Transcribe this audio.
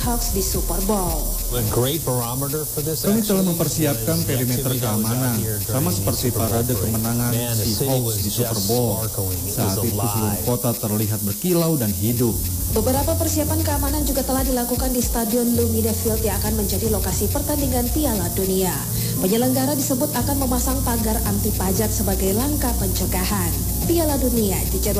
Hawks di Super Bowl. Kami telah mempersiapkan perimeter keamanan, sama seperti parade kemenangan Seahawks di Super Bowl. Saat itu seluruh kota terlihat berkilau dan hidup. Beberapa persiapan keamanan juga telah dilakukan di Stadion Lumide Field yang akan menjadi lokasi pertandingan Piala Dunia. Penyelenggara disebut akan memasang pagar anti pajak sebagai langkah pencegahan. Piala Dunia dijadwalkan